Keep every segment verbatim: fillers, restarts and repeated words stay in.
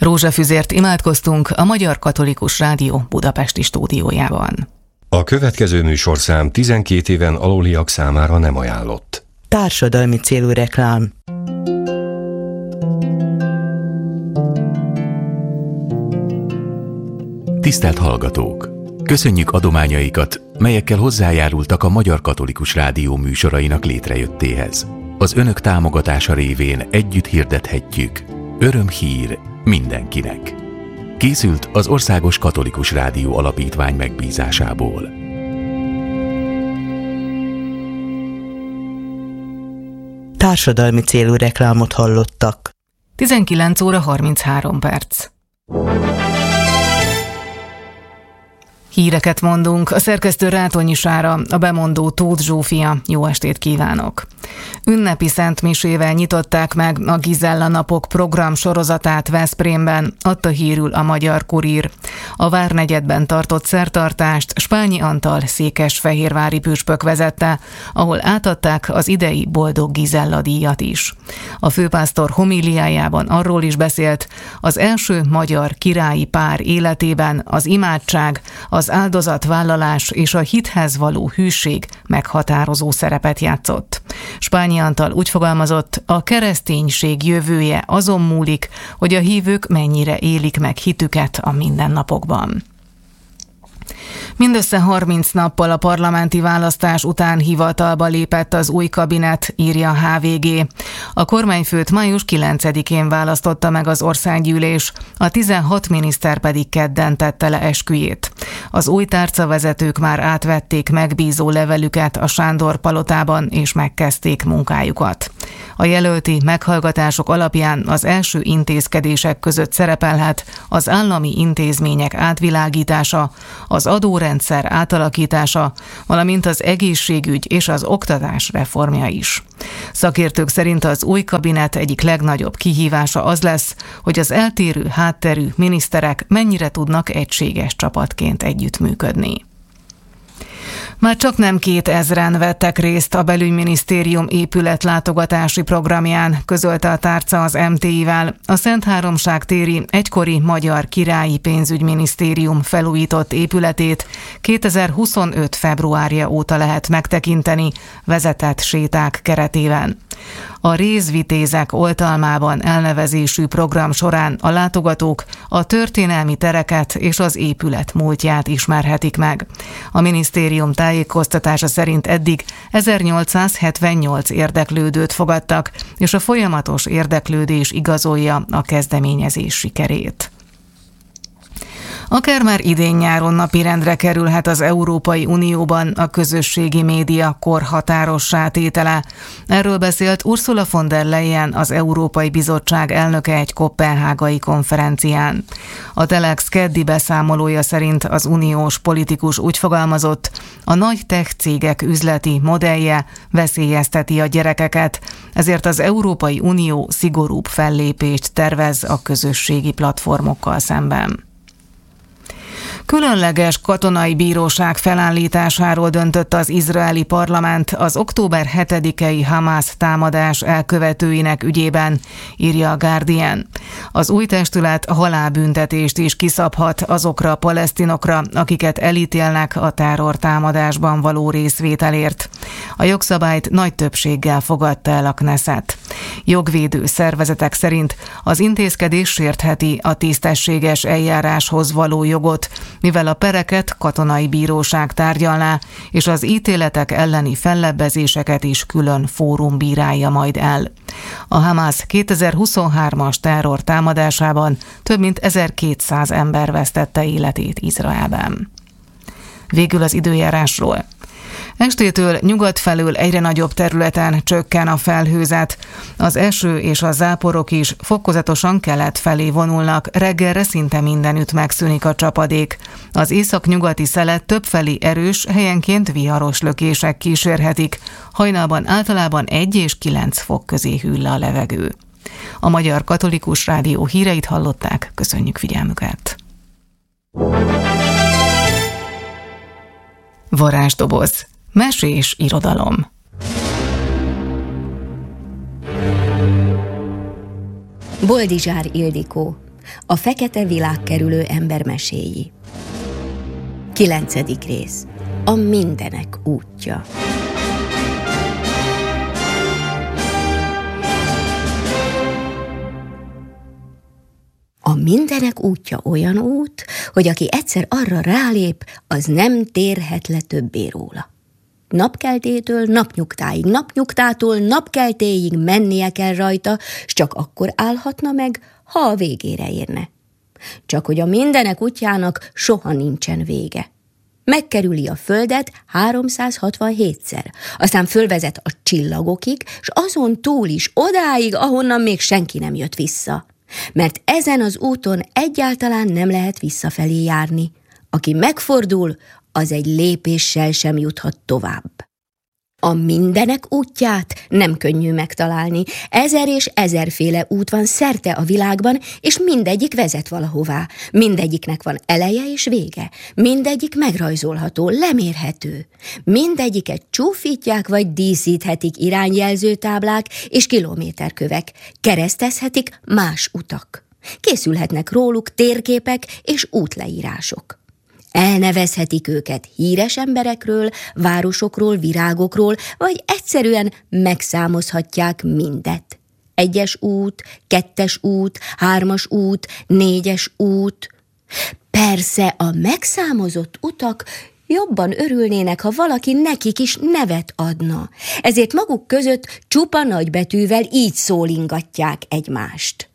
Rózsafüzért imádkoztunk a Magyar Katolikus Rádió budapesti stúdiójában. A következő műsorszám tizenkét éven aluliak számára nem ajánlott. Társadalmi célú reklám. Tisztelt hallgatók! Köszönjük adományaikat, melyekkel hozzájárultak a Magyar Katolikus Rádió műsorainak létrejöttéhez. Az önök támogatása révén együtt hirdethetjük: örömhír mindenkinek. Készült az Országos Katolikus Rádió Alapítvány megbízásából. Társadalmi célú reklámot hallottak. tizenkilenc óra harminchárom perc. Híreket mondunk, a szerkesztő Rátonyi Sára, a bemondó Tóth Zsófia. Jó estét kívánok! Ünnepi szentmisével nyitották meg a Gizella napok program sorozatát Veszprémben, adta hírül a Magyar Kurír. A Várnegyedben tartott szertartást Spányi Antal székesfehérvári püspök vezette, ahol átadták az idei Boldog Gizella díjat is. A főpásztor homíliájában arról is beszélt, az első magyar királyi pár életében az imádság, az áldozatvállalás és a hithez való hűség meghatározó szerepet játszott. Spányi Antal úgy fogalmazott, a kereszténység jövője azon múlik, hogy a hívők mennyire élik meg hitüket a mindennapokban. Mindössze harminc nappal a parlamenti választás után hivatalba lépett az új kabinet, írja a há vé gé. A kormányfőt május kilencedikén választotta meg az országgyűlés, a tizenhat miniszter pedig kedden tette le esküjét. Az új tárcavezetők már átvették megbízó levelüket a Sándor palotában és megkezdték munkájukat. A jelölti meghallgatások alapján az első intézkedések között szerepelhet az állami intézmények átvilágítása, az adórendszer átalakítása, valamint az egészségügy és az oktatás reformja is. Szakértők szerint az új kabinet egyik legnagyobb kihívása az lesz, hogy az eltérő hátterű miniszterek mennyire tudnak egységes csapatként együttműködni. Már csak nem kétezren vettek részt a belügyminisztérium épületlátogatási programján, közölte a tárca az em té i-vel. A Szentháromság téri egykori Magyar Királyi Pénzügyminisztérium felújított épületét kétezer-huszonöt februárja óta lehet megtekinteni vezetett séták keretében. A Rézvitézek oltalmában elnevezésű program során a látogatók a történelmi tereket és az épület múltját ismerhetik meg. A minisztérium tájékoztatása szerint eddig ezernyolcszázhetvennyolc érdeklődőt fogadtak, és a folyamatos érdeklődés igazolja a kezdeményezés sikerét. Akár már idén-nyáron napirendre kerülhet az Európai Unióban a közösségi média korhatárossá tétele. Erről beszélt Ursula von der Leyen, az Európai Bizottság elnöke egy koppenhágai konferencián. A Telex keddi beszámolója szerint az uniós politikus úgy fogalmazott, a nagy tech cégek üzleti modellje veszélyezteti a gyerekeket, ezért az Európai Unió szigorúbb fellépést tervez a közösségi platformokkal szemben. Különleges katonai bíróság felállításáról döntött az izraeli parlament az október hetedikei Hamász támadás elkövetőinek ügyében, írja a Guardian. Az új testület halálbüntetést is kiszabhat azokra a palesztinokra, akiket elítélnek a terrortámadásban való részvételért. A jogszabályt nagy többséggel fogadta el a Knesset. Jogvédő szervezetek szerint az intézkedés sértheti a tisztességes eljáráshoz való jogot, mivel a pereket katonai bíróság tárgyalná, és az ítéletek elleni fellebbezéseket is külön fórum bírálja majd el. A Hamász kétezer-huszonhármas terror támadásában több mint ezerkétszáz ember vesztette életét Izraelben. Végül az időjárásról. Estétől nyugat felől egyre nagyobb területen csökken a felhőzet. Az eső és a záporok is fokozatosan kelet felé vonulnak, reggelre szinte mindenütt megszűnik a csapadék. Az északnyugati szelet többfelé erős, helyenként viharos lökések kísérhetik. Hajnalban általában egy és kilenc fok közé hűl le a levegő. A Magyar Katolikus Rádió híreit hallották, köszönjük figyelmüket! Varázsdoboz. Mesés irodalom. Boldizsár Ildikó. A fekete világkerülő ember meséi. Kilencedik rész. A mindenek útja. A mindenek útja olyan út, hogy aki egyszer arra rálép, az nem térhet le többé róla. Napkeltétől napnyugtáig, napnyugtától napkeltéig mennie kell rajta, s csak akkor állhatna meg, ha a végére érne. Csak hogy a mindenek útjának soha nincsen vége. Megkerüli a földet háromszázhatvanhétszer, aztán fölvezet a csillagokig, s azon túl is odáig, ahonnan még senki nem jött vissza. Mert ezen az úton egyáltalán nem lehet visszafelé járni. Aki megfordul, az egy lépéssel sem juthat tovább. A mindenek útját nem könnyű megtalálni. Ezer és ezerféle út van szerte a világban, és mindegyik vezet valahová. Mindegyiknek van eleje és vége. Mindegyik megrajzolható, lemérhető. Mindegyiket csúfítják vagy díszíthetik irányjelző táblák és kilométerkövek. Keresztezhetik más utak. Készülhetnek róluk térképek és útleírások. Elnevezhetik őket híres emberekről, városokról, virágokról, vagy egyszerűen megszámozhatják mindet. Egyes út, kettes út, hármas út, négyes út. Persze a megszámozott utak jobban örülnének, ha valaki nekik is nevet adna. Ezért maguk között csupa nagybetűvel így szólingatják egymást.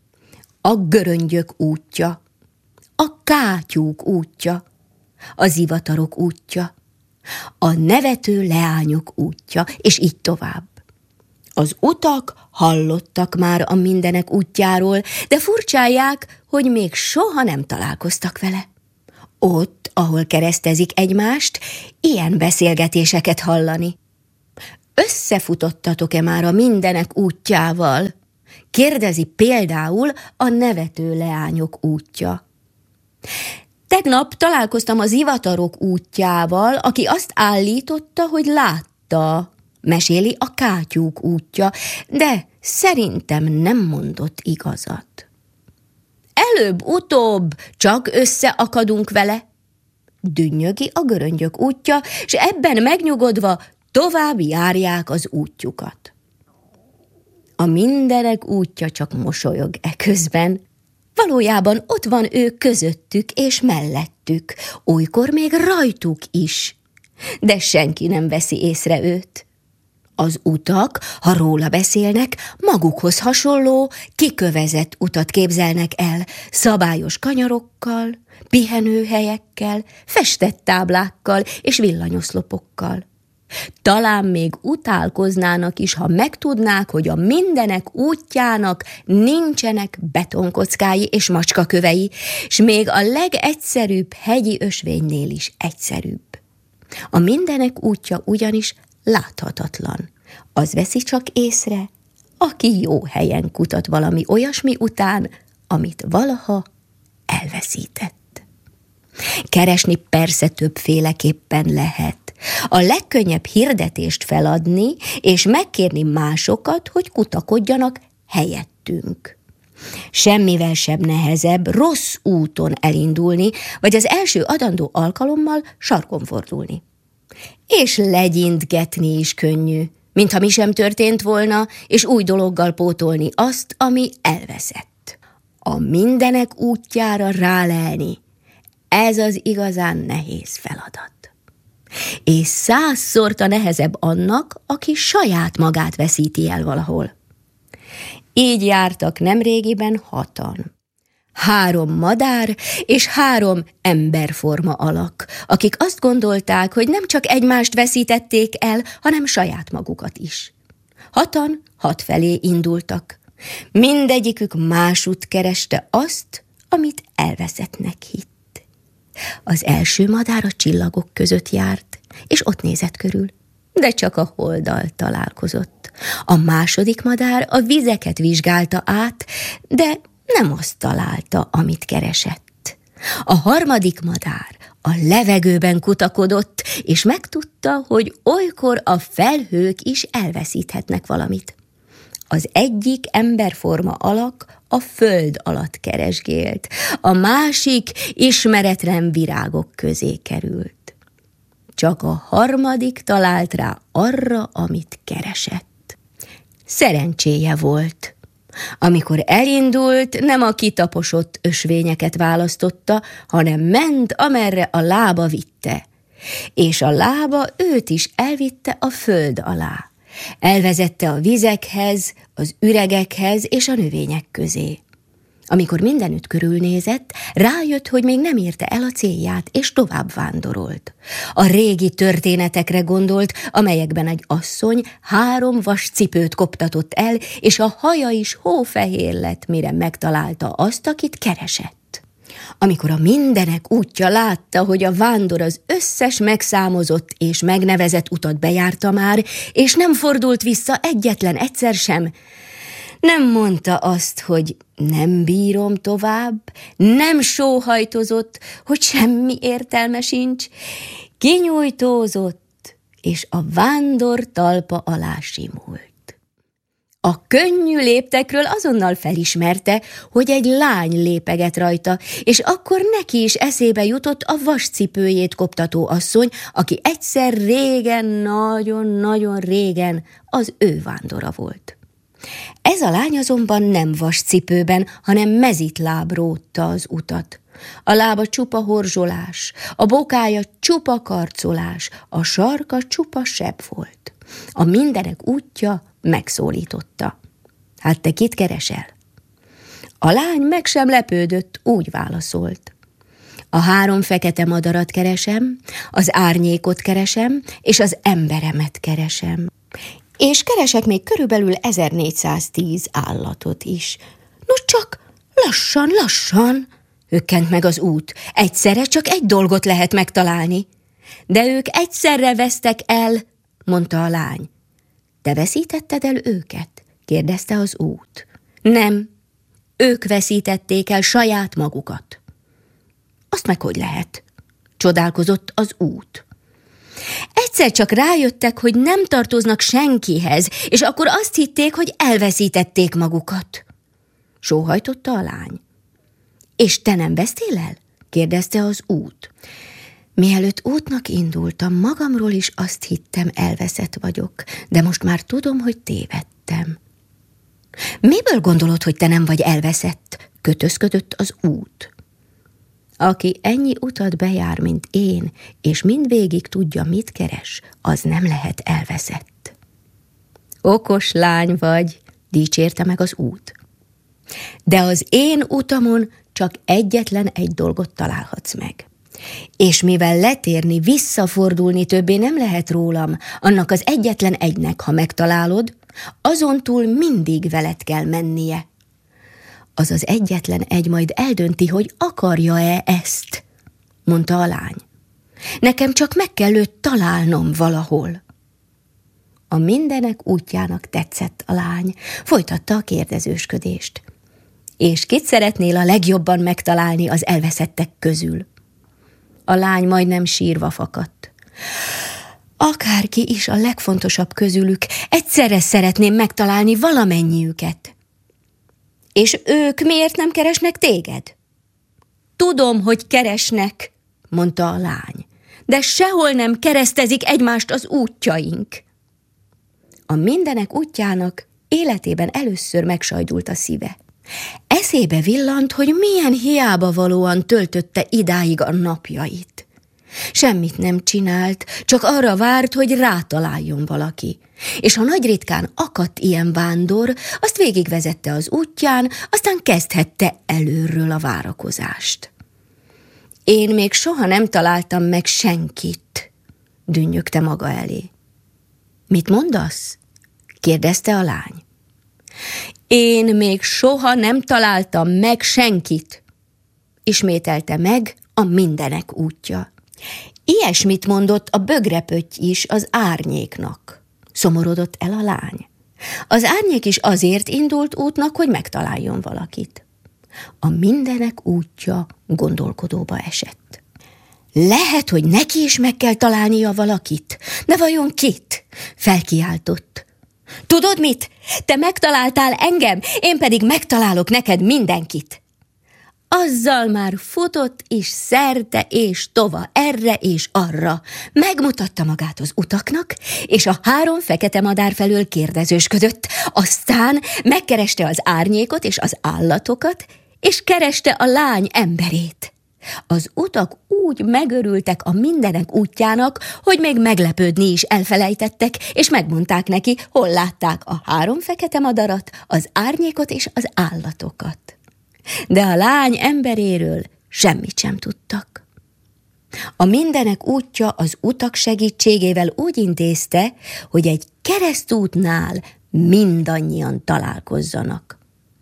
A göröngyök útja, a kátyúk útja, a zivatarok útja, a nevető leányok útja, és így tovább. Az utak hallottak már a mindenek útjáról, de furcsálják, hogy még soha nem találkoztak vele. Ott, ahol keresztezik egymást, ilyen beszélgetéseket hallani. Összefutottatok-e már a mindenek útjával? Kérdezi például a nevető leányok útja. Tegnap találkoztam az zivatarok útjával, aki azt állította, hogy látta, meséli a kátyúk útja, de szerintem nem mondott igazat. Előbb-utóbb csak összeakadunk vele, dünnyögi a göröngyök útja, és ebben megnyugodva tovább járják az útjukat. A mindenek útja csak mosolyog eközben. Valójában ott van ő közöttük és mellettük, olykor még rajtuk is, de senki nem veszi észre őt. Az utak, ha róla beszélnek, magukhoz hasonló, kikövezett utat képzelnek el, szabályos kanyarokkal, pihenőhelyekkel, festett táblákkal és villanyoszlopokkal. Talán még utálkoznának is, ha megtudnák, hogy a mindenek útjának nincsenek betonkockái és macskakövei, s még a legegyszerűbb hegyi ösvénynél is egyszerűbb. A mindenek útja ugyanis láthatatlan. Az veszi csak észre, aki jó helyen kutat valami olyasmi után, amit valaha elveszített. Keresni persze többféleképpen lehet. A legkönnyebb hirdetést feladni, és megkérni másokat, hogy kutakodjanak helyettünk. Semmivel sem nehezebb rossz úton elindulni, vagy az első adandó alkalommal sarkon fordulni. És legyintgetni is könnyű, mintha mi sem történt volna, és új dologgal pótolni azt, ami elveszett. A mindenek útjára rálelni, ez az igazán nehéz feladat. És százszorta nehezebb annak, aki saját magát veszíti el valahol. Így jártak nemrégiben hatan. Három madár és három emberforma alak, akik azt gondolták, hogy nem csak egymást veszítették el, hanem saját magukat is. Hatan hat felé indultak. Mindegyikük másút kereste azt, amit elveszettnek hitt. Az első madár a csillagok között járt, és ott nézett körül, de csak a holddal találkozott. A második madár a vizeket vizsgálta át, de nem azt találta, amit keresett. A harmadik madár a levegőben kutakodott, és megtudta, hogy olykor a felhők is elveszíthetnek valamit. Az egyik emberforma alak a föld alatt keresgélt, a másik ismeretlen virágok közé került. Csak a harmadik talált rá arra, amit keresett. Szerencséje volt. Amikor elindult, nem a kitaposott ösvényeket választotta, hanem ment, amerre a lába vitte. És a lába őt is elvitte a föld alá. Elvezette a vizekhez, az üregekhez és a növények közé. Amikor mindenütt körülnézett, rájött, hogy még nem érte el a célját, és tovább vándorolt. A régi történetekre gondolt, amelyekben egy asszony három vas cipőt koptatott el, és a haja is hófehér lett, mire megtalálta azt, akit keresett. Amikor a mindenek útja látta, hogy a vándor az összes megszámozott és megnevezett utat bejárta már, és nem fordult vissza egyetlen egyszer sem, nem mondta azt, hogy nem bírom tovább, nem sóhajtozott, hogy semmi értelme sincs, kinyújtózott, és a vándor talpa alá simult. A könnyű léptekről azonnal felismerte, hogy egy lány lépeget rajta, és akkor neki is eszébe jutott a vascipőjét koptató asszony, aki egyszer régen, nagyon-nagyon régen az ő vándora volt. Ez a lány azonban nem vascipőben, hanem mezitláb rótta az utat. A lába csupa horzsolás, a bokája csupa karcolás, a sarka csupa seb volt. A mindenek útja megszólította. Hát te kit keresel? A lány meg sem lepődött, úgy válaszolt. A három fekete madarat keresem, az árnyékot keresem, és az emberemet keresem. És keresek még körülbelül ezernégyszáztíz állatot is. No csak lassan, lassan, hökkent meg az út. Egyszerre csak egy dolgot lehet megtalálni. De ők egyszerre vesztek el, mondta a lány. Te veszítetted el őket? Kérdezte az út. Nem, ők veszítették el saját magukat. Azt meg hogy lehet? Csodálkozott az út. Egyszer csak rájöttek, hogy nem tartoznak senkihez, és akkor azt hitték, hogy elveszítették magukat. Sóhajtotta a lány. És te nem vesztél el? Kérdezte az út. Mielőtt útnak indultam, magamról is azt hittem, elveszett vagyok, de most már tudom, hogy tévedtem. Miből gondolod, hogy te nem vagy elveszett? Kötözködött az út. Aki ennyi utat bejár, mint én, és mindvégig tudja, mit keres, az nem lehet elveszett. Okos lány vagy, dicsérte meg az út. De az én utamon csak egyetlen egy dolgot találhatsz meg. És mivel letérni, visszafordulni többé nem lehet rólam, annak az egyetlen egynek, ha megtalálod, azon túl mindig veled kell mennie. Az az egyetlen egy majd eldönti, hogy akarja-e ezt, mondta a lány. Nekem csak meg kell őt találnom valahol. A mindenek útjának tetszett a lány, folytatta a kérdezősködést. És kit szeretnél a legjobban megtalálni az elveszettek közül? A lány majdnem sírva fakadt. Akárki is a legfontosabb közülük, egyszerre szeretném megtalálni valamennyiüket. És ők miért nem keresnek téged? Tudom, hogy keresnek, mondta a lány, de sehol nem keresztezik egymást az útjaink. A mindenek útjának életében először megsajdult a szíve. Eszébe villant, hogy milyen hiába valóan töltötte idáig a napjait. Semmit nem csinált, csak arra várt, hogy rátaláljon valaki. És ha nagy ritkán akadt ilyen vándor, azt végigvezette az útján, aztán kezdhette előről a várakozást. Én még soha nem találtam meg senkit, dünnyögte maga elé. Mit mondasz? Kérdezte a lány. Én még soha nem találtam meg senkit, ismételte meg a mindenek útja. Ilyesmit mondott a bögrepötty is az árnyéknak. Szomorodott el a lány. Az árnyék is azért indult útnak, hogy megtaláljon valakit. A mindenek útja gondolkodóba esett. Lehet, hogy neki is meg kell találnia valakit, de vajon kit? Felkiáltott. Tudod mit? Te megtaláltál engem, én pedig megtalálok neked mindenkit. Azzal már futott is szerte és tova, erre és arra. Megmutatta magát az utaknak, és a három fekete madár felől kérdezősködött. Aztán megkereste az árnyékot és az állatokat, és kereste a lány emberét. Az utak úgy megörültek a mindenek útjának, hogy még meglepődni is elfelejtettek, és megmondták neki, hol látták a három fekete madarat, az árnyékot és az állatokat. De a lány emberéről semmit sem tudtak. A mindenek útja az utak segítségével úgy intézte, hogy egy keresztútnál mindannyian találkozzanak.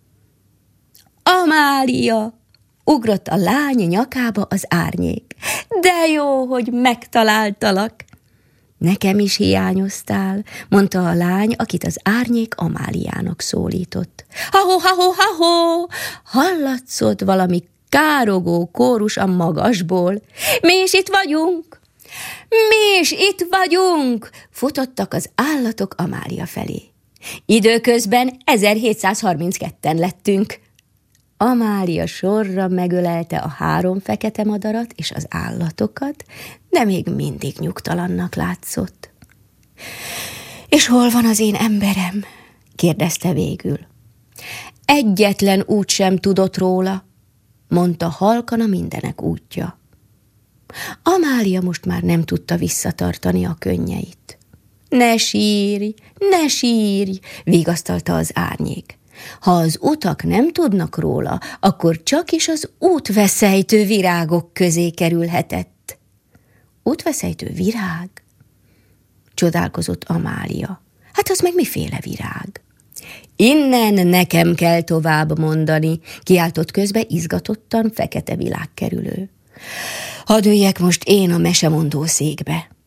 Amália! Ugrott a lány nyakába az árnyék. De jó, hogy megtaláltalak! Nekem is hiányoztál, mondta a lány, akit az árnyék Amáliának szólított. Ha-ho, ha-ho, ha-ho! Hallatszott valami károgó kórus a magasból. Mi is itt vagyunk! Mi is itt vagyunk! Futottak az állatok Amália felé. Időközben ezerhétszázharmincketten lettünk. Amália sorra megölelte a három fekete madarat és az állatokat, de még mindig nyugtalannak látszott. És hol van az én emberem? kérdezte végül. Egyetlen út sem tudott róla, mondta halkan a mindenek útja. Amália most már nem tudta visszatartani a könnyeit. Ne sírj, ne sírj, vigasztalta az árnyék. Ha az utak nem tudnak róla, akkor csak is az útveszejtő virágok közé kerülhetett. Útveszejtő virág? Csodálkozott Amália. Hát az meg miféle virág? Innen nekem kell tovább mondani, kiáltott közbe izgatottan fekete világkerülő. Hadd üljek most én a mesemondó székbe.